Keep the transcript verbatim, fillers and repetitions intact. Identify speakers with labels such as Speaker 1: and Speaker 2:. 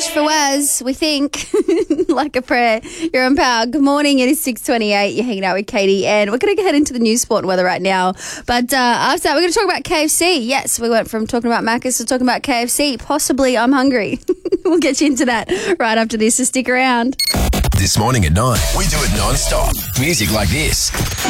Speaker 1: Josh Fawaz, we think, like a prayer. You're on Power. Good morning. It is six twenty-eight. You're hanging out with Katie, and we're going to head into the news, sport and weather right now. But uh, after that, we're going to talk about K F C. Yes, we went from talking about Macca's to talking about K F C. Possibly I'm hungry. We'll get you into that right after this, so stick around.
Speaker 2: This morning at nine, we do it non-stop. Music like this.